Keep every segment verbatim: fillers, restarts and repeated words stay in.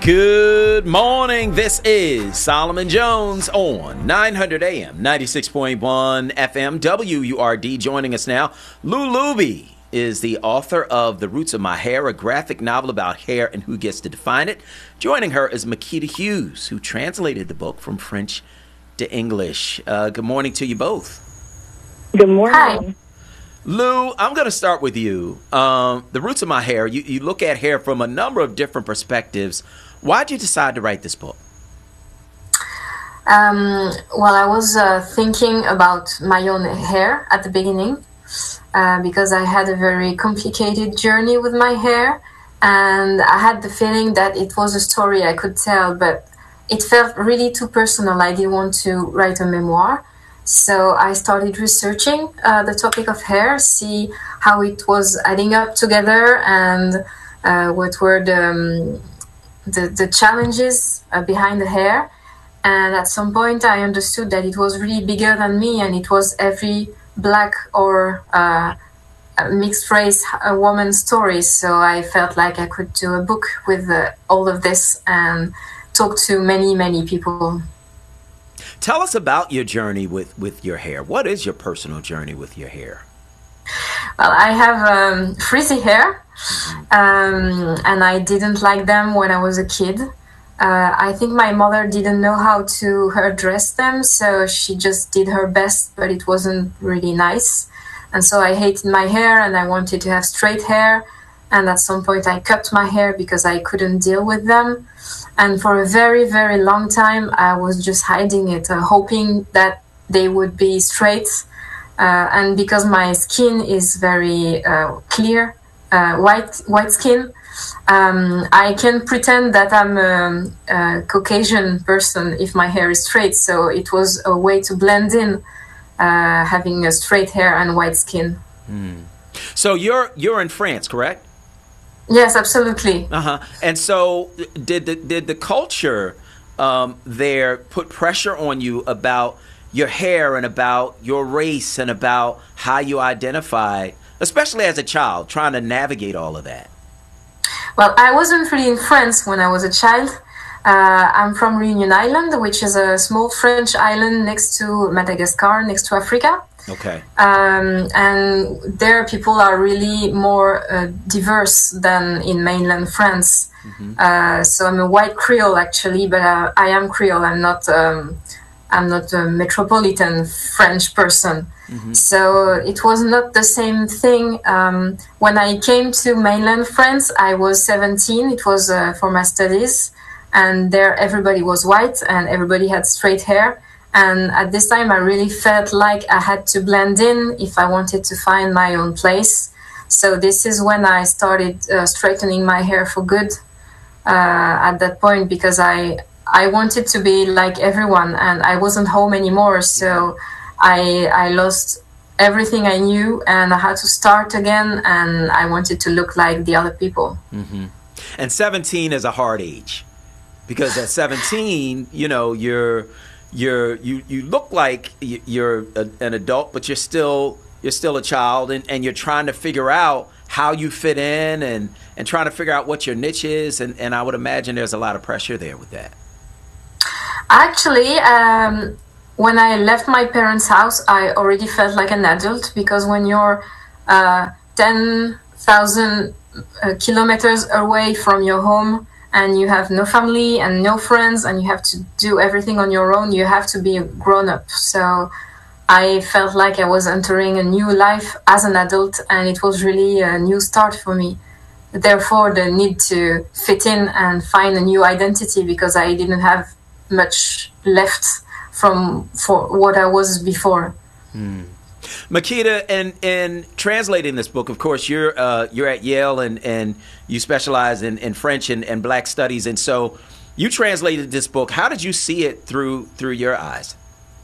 Good morning. This is Solomon Jones on nine hundred A M, ninety-six point one F M, W U R D. Joining us now, Lou Luby is the author of The Roots of My Hair, a graphic novel about hair and who gets to define it. Joining her is Makita Hughes, who translated the book from French to English. Uh, good morning to you both. Good morning. Hi. Lou, I'm going to start with you. Um, the Roots of My Hair, you, you look at hair from a number of different perspectives. Why'd you decide to write this book? Um, well, I was uh, thinking about my own hair at the beginning uh, because I had a very complicated journey with my hair, and I had the feeling that it was a story I could tell, but it felt really too personal. I didn't want to write a memoir. So I started researching uh, the topic of hair, see how it was adding up together, and uh, what were the... Um, the, the challenges uh, behind the hair. And at some point I understood that it was really bigger than me, and it was every black or uh, mixed race uh, woman's story. So I felt like I could do a book with uh, all of this and talk to many, many people. Tell us about your journey with, with your hair. What is your personal journey with your hair? Well, I have um, frizzy hair, um, and I didn't like them when I was a kid. Uh, I think my mother didn't know how to address them, so she just did her best, but it wasn't really nice. And so I hated my hair, and I wanted to have straight hair. And at some point I cut my hair because I couldn't deal with them. And for a very, very long time, I was just hiding it, uh, hoping that they would be straight. Uh, and because my skin is very uh, clear, uh, white white skin, um, I can pretend that I'm a, a Caucasian person if my hair is straight. So it was a way to blend in, uh, having a straight hair and white skin. Mm. So you're you're in France, correct? Yes, absolutely. Uh-huh. And so did the, did the culture um, there put pressure on you about your hair and about your race and about how you identify, especially as a child, trying to navigate all of that? Well, I wasn't really in France when I was a child. Uh, I'm from Reunion Island, which is a small French island next to Madagascar, next to Africa. Okay. Um, and there people are really more uh, diverse than in mainland France. Mm-hmm. Uh, so I'm a white Creole actually, but uh, I am Creole. I'm not... Um, I'm not a metropolitan French person. Mm-hmm. So it was not the same thing. Um, when I came to mainland France, I was seventeen. It was uh, for my studies. And there everybody was white and everybody had straight hair. And at this time, I really felt like I had to blend in if I wanted to find my own place. So this is when I started uh, straightening my hair for good uh, at that point, because I... I wanted to be like everyone, and I wasn't home anymore, so I I lost everything I knew, and I had to start again, and I wanted to look like the other people. Mm-hmm. And seventeen is a hard age, because at seventeen, you know, you're you're you you look like you're a, an adult, but you're still you're still a child, and, and you're trying to figure out how you fit in, and and trying to figure out what your niche is, and, and I would imagine there's a lot of pressure there with that. Actually, um, when I left my parents' house, I already felt like an adult, because when you're uh, ten thousand uh, kilometers away from your home and you have no family and no friends and you have to do everything on your own, you have to be a grown-up. So I felt like I was entering a new life as an adult, and it was really a new start for me. Therefore, the need to fit in and find a new identity, because I didn't have much left from for what I was before. Hmm. Makita, in in translating this book, of course, you're uh, you're at Yale, and, and you specialize in, in French and, and Black studies, and so you translated this book. How did you see it through through your eyes?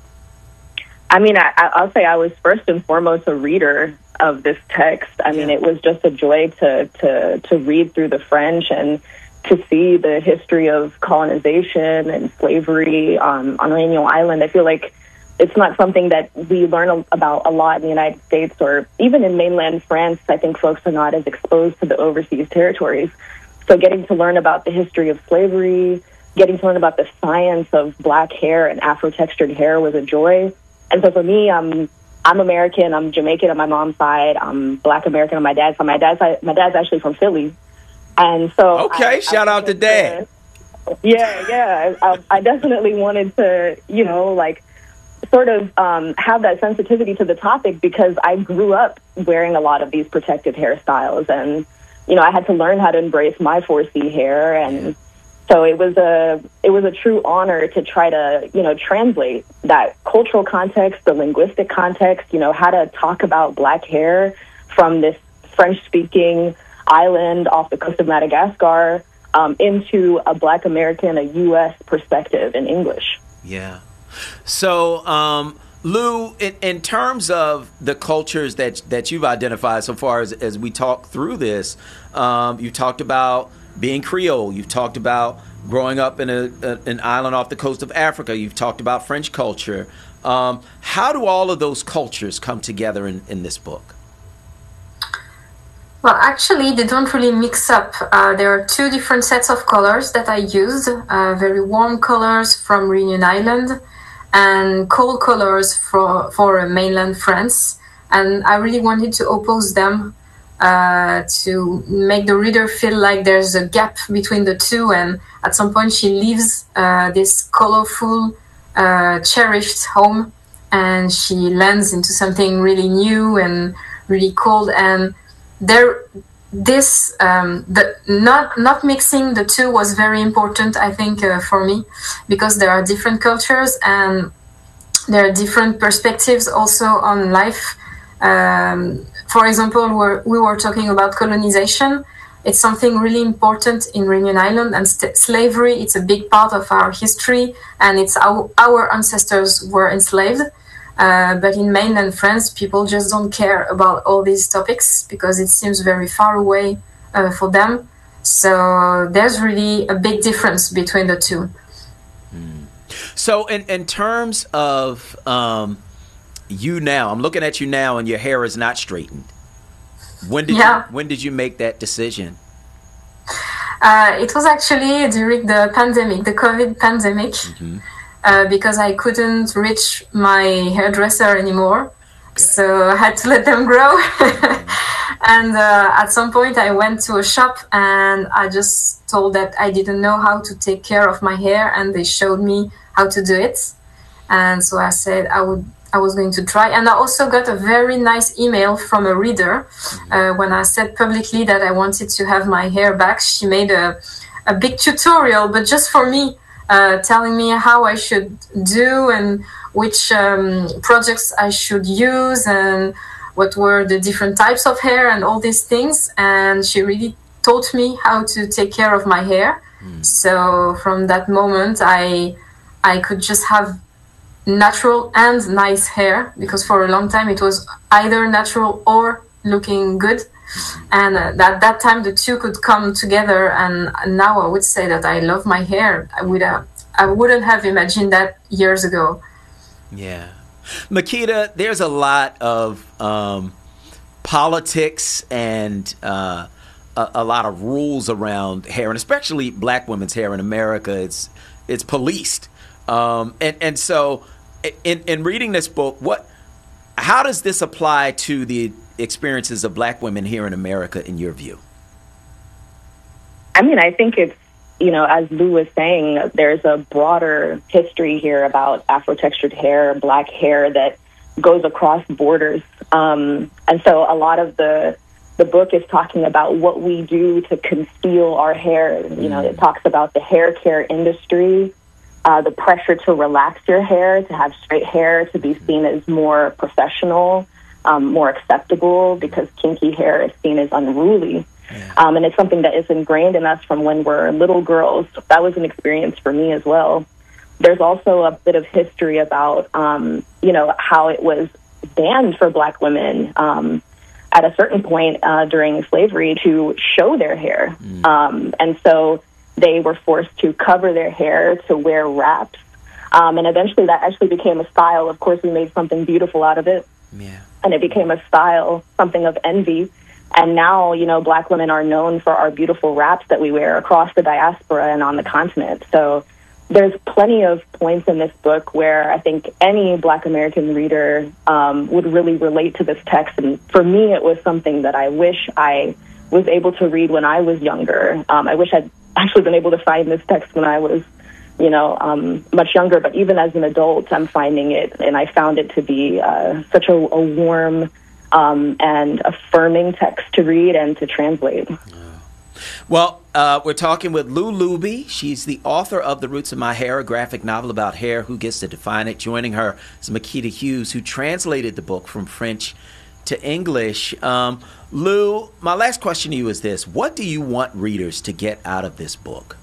I mean, I, I'll say I was first and foremost a reader of this text. I mean, it was just a joy to to to read through the French and to see the history of colonization and slavery um, on Reunion Island. I feel like it's not something that we learn about a lot in the United States, or even in mainland France. I think folks are not as exposed to the overseas territories. So getting to learn about the history of slavery, getting to learn about the science of black hair and Afro-textured hair was a joy. And so for me, I'm I'm American, I'm Jamaican on my mom's side, I'm Black American on my dad's side. My dad's side, my dad's actually from Philly. And so Okay, I, shout I out to Dad. To, yeah, yeah. I, I definitely wanted to, you know, like sort of um, have that sensitivity to the topic because I grew up wearing a lot of these protective hairstyles, and you know, I had to learn how to embrace my four C hair, and so it was a it was a true honor to try to, you know, translate that cultural context, the linguistic context, you know, how to talk about black hair from this French-speaking island off the coast of Madagascar um, into a Black American, a U S perspective in English. Yeah. So, um, Lou, in, in terms of the cultures that that you've identified so far as, as we talk through this, um, you talked about being Creole. You've talked about growing up in a, a, an island off the coast of Africa. You've talked about French culture. Um, how do all of those cultures come together in, in this book? Well, actually, they don't really mix up. Uh, there are two different sets of colors that I used. Uh, very warm colors from Reunion Island and cold colors for, for mainland France. And I really wanted to oppose them uh, to make the reader feel like there's a gap between the two. And at some point, she leaves uh, this colorful, uh, cherished home, and she lands into something really new and really cold. And there, this um, the not not mixing the two was very important, I think, uh, for me, because there are different cultures and there are different perspectives also on life. Um, for example, we're, we were talking about colonization. It's something really important in Reunion Island, and st- slavery. It's a big part of our history, and it's our, our ancestors were enslaved. Uh, but in mainland France, people just don't care about all these topics because it seems very far away uh, for them. So there's really a big difference between the two. Mm. So in, in terms of um, you now, I'm looking at you now and your hair is not straightened. When did yeah. you, when did you make that decision? Uh, it was actually during the pandemic, the COVID pandemic. Mm-hmm. Uh, because I couldn't reach my hairdresser anymore. Okay. So I had to let them grow. And uh, at some point I went to a shop and I just told that I didn't know how to take care of my hair, and they showed me how to do it. And so I said I would, I was going to try. And I also got a very nice email from a reader uh, when I said publicly that I wanted to have my hair back. She made a, a big tutorial, but just for me, Uh, telling me how I should do and which um, projects I should use and what were the different types of hair and all these things. And she really taught me how to take care of my hair. Mm. So from that moment, I I could just have natural and nice hair, because for a long time it was either natural or looking good. And uh, at that time, the two could come together. And now I would say that I love my hair. I would, uh, I wouldn't have imagined that years ago. Yeah. Makita, there's a lot of um, politics and uh, a, a lot of rules around hair, and especially black women's hair in America. It's it's policed. Um, and, and so in, in reading this book, what, how does this apply to the experiences of black women here in America, in your view? I mean, I think it's, you know, as Lou was saying, there's a broader history here about Afro-textured hair, black hair that goes across borders. Um, and so a lot of the the book is talking about what we do to conceal our hair. You know, it talks about the hair care industry, uh, the pressure to relax your hair, to have straight hair, to be seen as more professional, Um, more acceptable, because kinky hair is seen as unruly. Yeah. Um, and it's something that is ingrained in us from when we're little girls. That was an experience for me as well. There's also a bit of history about, um, you know, how it was banned for black women um, at a certain point uh, during slavery to show their hair. Mm. Um, and so they were forced to cover their hair, to wear wraps. Um, and eventually that actually became a style. Of course, we made something beautiful out of it. Yeah. And it became a style, something of envy. And now, you know, Black women are known for our beautiful wraps that we wear across the diaspora and on the continent. So there's plenty of points in this book where I think any Black American reader um, would really relate to this text. And for me, it was something that I wish I was able to read when I was younger. Um, I wish I'd actually been able to find this text when I was, you know, um, much younger. But even as an adult, I'm finding it, and I found it to be uh, such a, a warm um, and affirming text to read and to translate. Well, uh, we're talking with Lou Luby. She's the author of The Roots of My Hair, a graphic novel about hair. Who gets to define it? Joining her is Makita Hughes, who translated the book from French to English. Um, Lou, my last question to you is this. What do you want readers to get out of this book?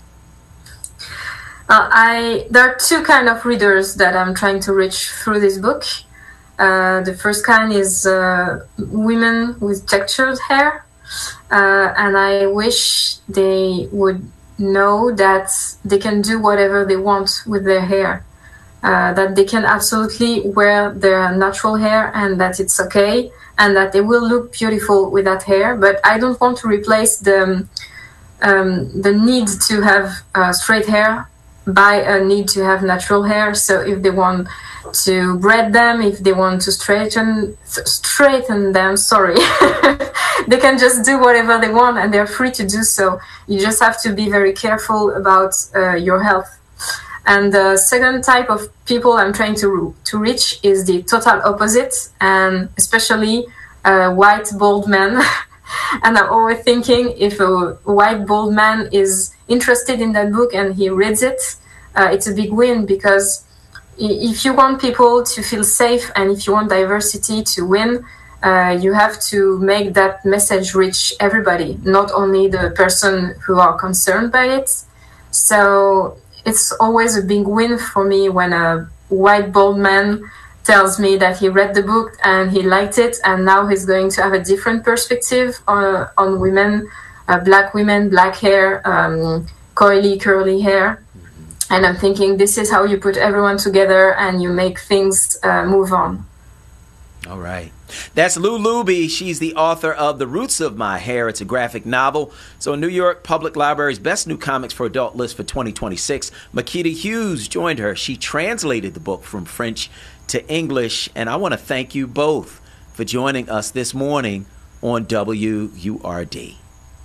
Uh, I there are two kind of readers that I'm trying to reach through this book. Uh, the first kind is uh, women with textured hair. Uh, and I wish they would know that they can do whatever they want with their hair, uh, that they can absolutely wear their natural hair and that it's okay and that they will look beautiful with that hair. But I don't want to replace the, um, the need to have uh, straight hair by a need to have natural hair. So if they want to braid them, if they want to straighten straighten them, sorry, they can just do whatever they want and they're free to do so. You just have to be very careful about uh, your health. And the second type of people I'm trying to to reach is the total opposite, and especially uh, white bald men. And I'm always thinking, if a white bald man is interested in that book and he reads it, uh, it's a big win, because if you want people to feel safe and if you want diversity to win, uh, you have to make that message reach everybody, not only the person who are concerned by it. So it's always a big win for me when a white bald man tells me that he read the book and he liked it, and now he's going to have a different perspective on, on women, uh, Black women, black hair, um, coily, curly hair. And I'm thinking, this is how you put everyone together and you make things uh, move on. All right. That's Lou Luby. She's the author of The Roots of My Hair. It's a graphic novel. So New York Public Library's Best New Comics for Adult list for twenty twenty-six. Makita Hughes joined her. She translated the book from French to English. And I want to thank you both for joining us this morning on W U R D.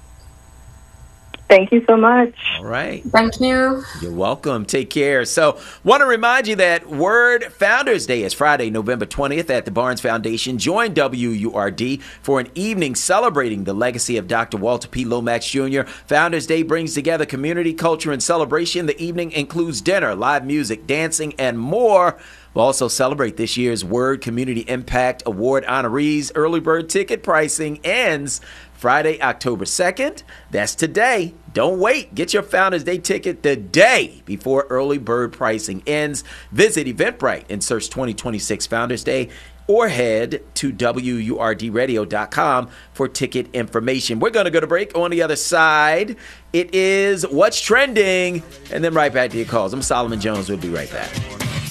Thank you so much. All right. Thank you. You're welcome. Take care. So, want to remind you that Word Founders Day is Friday, November twentieth at the Barnes Foundation. Join W U R D for an evening celebrating the legacy of Doctor Walter P. Lomax Junior Founders Day brings together community, culture, and celebration. The evening includes dinner, live music, dancing, and more. We'll also celebrate this year's Word Community Impact Award honorees. Early bird ticket pricing ends Friday, October second. That's today. Don't wait. Get your Founders Day ticket the day before early bird pricing ends. Visit Eventbrite and search twenty twenty-six Founders Day, or head to W U R D radio dot com for ticket information. We're going to go to break. On the other side, it is What's Trending, and then right back to your calls. I'm Solomon Jones. We'll be right back.